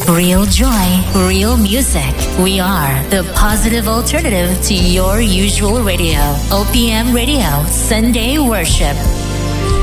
real joy, real music. We are the positive alternative to your usual radio. OPM Radio, Sunday Worship.